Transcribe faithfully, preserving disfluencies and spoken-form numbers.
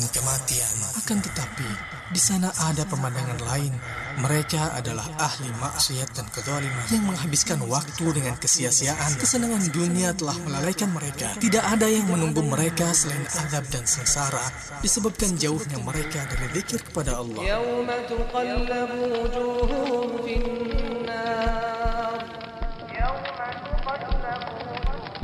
kematian. Akan tetapi, di sana ada pemandangan lain. Mereka adalah ahli maksiat dan kezaliman yang menghabiskan waktu dengan kesia-siaan. Kesenangan dunia telah melalaikan mereka. Tidak ada yang menunggu mereka selain azab dan sengsara disebabkan jauhnya mereka dari zikir kepada Allah.